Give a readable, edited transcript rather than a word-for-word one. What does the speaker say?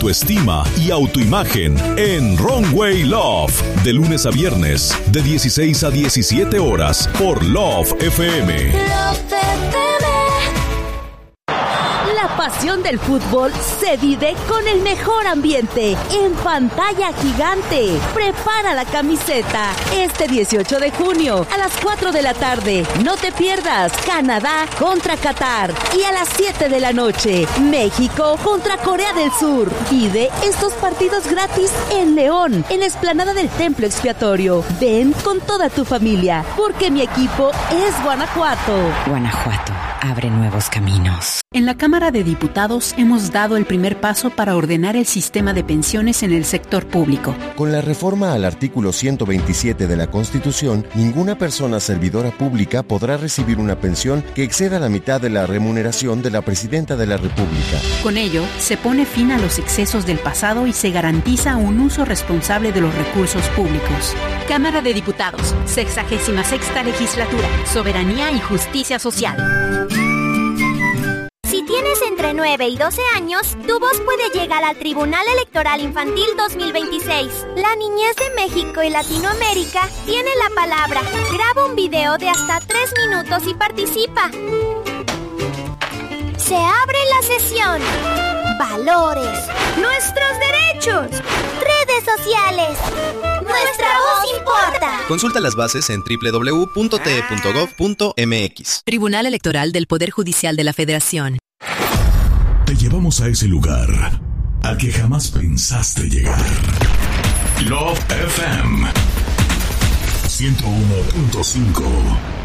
autoestima y autoimagen en Runway Love, de lunes a viernes, de 16 a 17 horas, por Love FM. Love FM. La pasión del fútbol se vive con el mejor ambiente en pantalla gigante. Prepara la camiseta este 18 de junio a las 4 de la tarde. No te pierdas Canadá contra Qatar. Y a las 7 de la noche, México contra Corea del Sur. Vive estos partidos gratis en León, en la explanada del Templo Expiatorio. Ven con toda tu familia, porque mi equipo es Guanajuato. Guanajuato abre nuevos caminos. En la Cámara de Diputados hemos dado el primer paso para ordenar el sistema de pensiones en el sector público. Con la reforma al artículo 127 de la Constitución, ninguna persona servidora pública podrá recibir una pensión que exceda la mitad de la remuneración de la Presidenta de la República. Con ello, se pone fin a los excesos del pasado y se garantiza un uso responsable de los recursos públicos. Cámara de Diputados, 66ª Legislatura, Soberanía y Justicia Social. Si tienes entre 9 y 12 años, tu voz puede llegar al Tribunal Electoral Infantil 2026. La niñez de México y Latinoamérica tiene la palabra. Graba un video de hasta 3 minutos y participa. Se abre la sesión. Valores. Nuestros derechos. Redes sociales. Nuestra voz importa. Consulta las bases en www.te.gov.mx. Tribunal Electoral del Poder Judicial de la Federación. Te llevamos a ese lugar al que jamás pensaste llegar. Love FM 101.5.